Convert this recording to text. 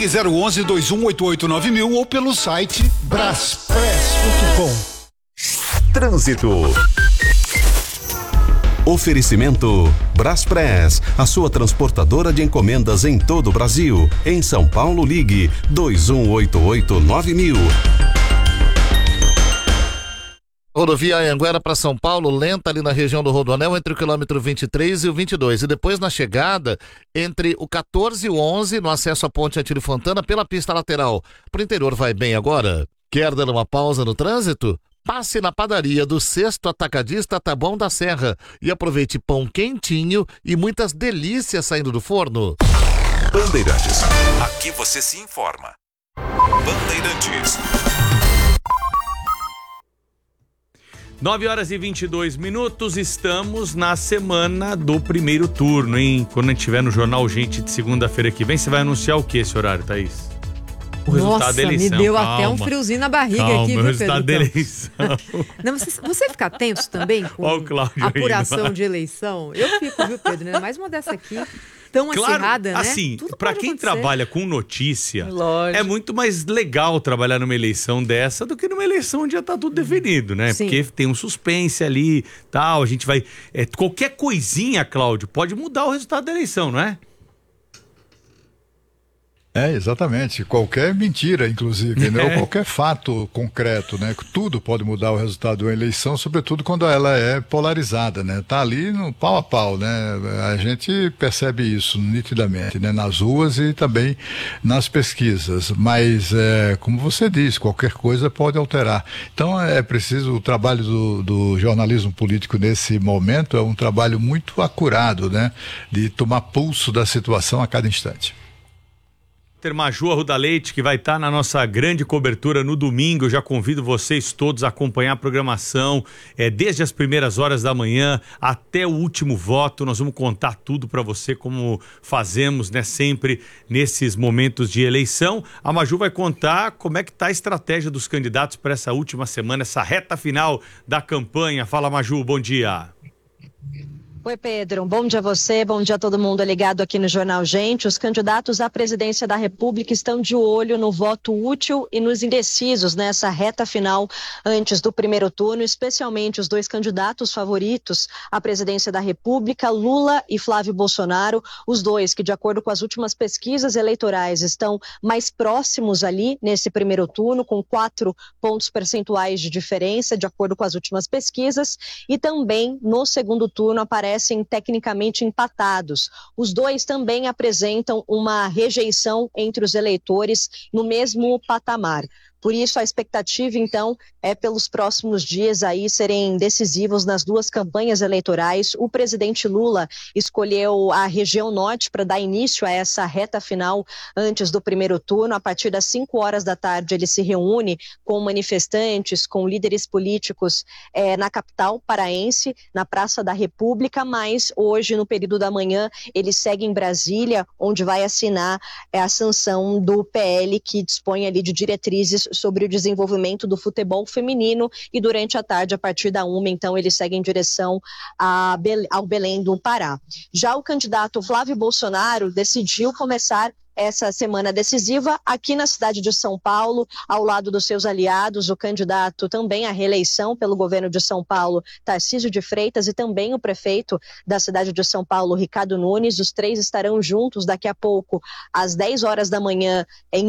Ligue 011-2188-9000 ou pelo site braspress.com. Trânsito. Oferecimento Braspress, a sua transportadora de encomendas em todo o Brasil. Em São Paulo, ligue 2188-9000. Rodovia Anhanguera para São Paulo, lenta ali na região do Rodoanel, entre o quilômetro 23 e o 22. E depois na chegada, entre o 14 e o 11, no acesso à ponte Atílio Fontana, pela pista lateral. Pro interior vai bem agora? Quer dar uma pausa no trânsito? Passe na padaria do Sexto Atacadista Taboão da Serra e aproveite pão quentinho e muitas delícias saindo do forno. Bandeirantes. Aqui você se informa. Bandeirantes. 9h22, estamos na semana do primeiro turno, hein? Quando a gente tiver no Jornal Gente de segunda-feira que vem, você vai anunciar o que esse horário, Thaís? O resultado da eleição. Me deu até um friozinho na barriga aqui, viu, o resultado Pedro? da eleição. Não, você fica tenso também com Ó, o Cláudio a apuração aí, de eleição? Eu fico, viu, Pedro? Né? Mais uma dessa aqui, tão acirrada, né? Assim, Tudo pra pode quem acontecer. trabalha com notícia, Lógico. é muito mais legal trabalhar numa eleição dessa do que numa eleição onde já tá tudo definido, né? Sim. Porque tem um suspense ali, tal, a gente vai... qualquer coisinha, Cláudio, pode mudar o resultado da eleição, não é? Exatamente. Qualquer mentira, inclusive, né? Ou qualquer fato concreto, né? Tudo pode mudar o resultado de uma eleição, sobretudo quando ela é polarizada, né? Tá ali no pau a pau, né? A gente percebe isso nitidamente, né? Nas ruas e também nas pesquisas. Mas, como você disse, qualquer coisa pode alterar. Então, é preciso, o trabalho do jornalismo político nesse momento é um trabalho muito acurado, né? De tomar pulso da situação a cada instante. Maju Arruda Leite, que vai estar na nossa grande cobertura no domingo. Eu já convido vocês todos a acompanhar a programação, desde as primeiras horas da manhã até o último voto. Nós vamos contar tudo para você, como fazemos, né, sempre nesses momentos de eleição. A Maju vai contar como é que está a estratégia dos candidatos para essa última semana, essa reta final da campanha. Fala, Maju, bom dia. Oi, Pedro. Bom dia a você, bom dia a todo mundo ligado aqui no Jornal Gente. Os candidatos à presidência da República estão de olho no voto útil e nos indecisos nessa reta final antes do primeiro turno, especialmente os dois candidatos favoritos à presidência da República, Lula e Flávio Bolsonaro, os dois que, de acordo com as últimas pesquisas eleitorais, estão mais próximos ali nesse primeiro turno, com 4 pontos percentuais de diferença, de acordo com as últimas pesquisas, e também no segundo turno aparecem tecnicamente empatados. Os dois também apresentam uma rejeição entre os eleitores no mesmo patamar. Por isso, a expectativa, então, é pelos próximos dias aí serem decisivos nas duas campanhas eleitorais. O presidente Lula escolheu a região norte para dar início a essa reta final antes do primeiro turno. A partir das 5 horas da tarde, ele se reúne com manifestantes, com líderes políticos na capital paraense, na Praça da República, mas hoje, no período da manhã, ele segue em Brasília, onde vai assinar a sanção do PL, que dispõe ali de diretrizes sobre o desenvolvimento do futebol feminino, e durante a tarde, a partir da 1h, então, ele segue em direção ao Belém do Pará. Já o candidato Flávio Bolsonaro decidiu começar essa semana decisiva aqui na cidade de São Paulo, ao lado dos seus aliados, o candidato também à reeleição pelo governo de São Paulo, Tarcísio de Freitas, e também o prefeito da cidade de São Paulo, Ricardo Nunes. Os três estarão juntos daqui a pouco, às 10 horas da manhã, em